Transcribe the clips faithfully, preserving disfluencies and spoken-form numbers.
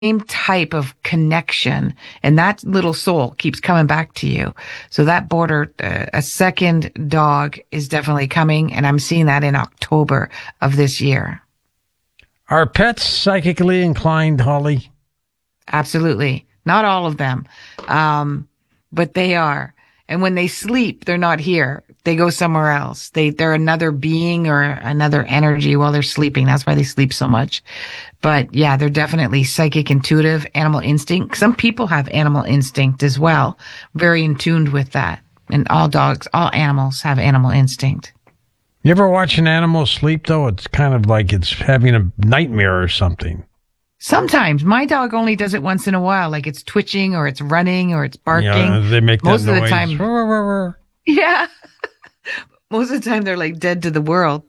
type of connection, and that little soul keeps coming back to you. So that border, uh, a second dog is definitely coming, and I'm seeing that in October of this year. Are pets psychically inclined, Holly? Absolutely. Not all of them, um, but they are. And when they sleep, they're not here. They go somewhere else. They, they're another being or another energy while they're sleeping. That's why they sleep so much. But yeah, they're definitely psychic, intuitive, animal instinct. Some people have animal instinct as well. Very in tune with that. And all dogs, all animals have animal instinct. You ever watch an animal sleep, though? It's kind of like it's having a nightmare or something. Sometimes. My dog only does it once in a while, like it's twitching or it's running or it's barking. Yeah, they make that Most noise. of the time. Yeah. Most of the time they're like dead to the world.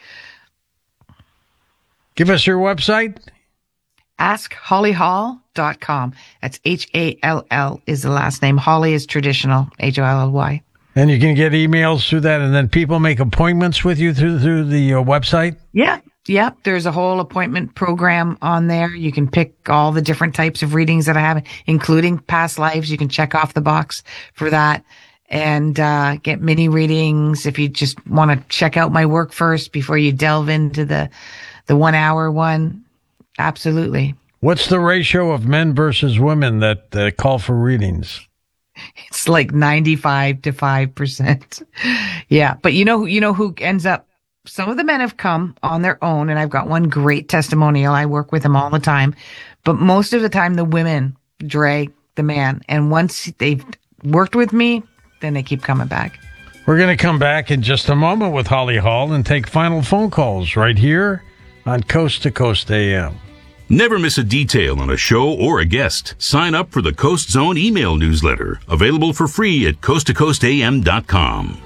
Give us your website. ask holly hall dot com. That's H A L L is the last name. Holly is traditional, H O L L Y. And you can get emails through that, and then people make appointments with you through through the uh, website? Yeah. Yep. There's a whole appointment program on there. You can pick all the different types of readings that I have, including past lives. You can check off the box for that and uh, get mini readings if you just want to check out my work first before you delve into the, the one hour one. Absolutely. What's the ratio of men versus women that uh, call for readings? It's like ninety-five to five percent. Yeah. But you know, you know who ends up, some of the men have come on their own, and I've got one great testimonial. I work with them all the time. But most of the time, the women drag the man. And once they've worked with me, then they keep coming back. We're going to come back in just a moment with Holly Hall and take final phone calls right here on Coast to Coast A M. Never miss a detail on a show or a guest. Sign up for the Coast Zone email newsletter, available for free at coast to coast a m dot com.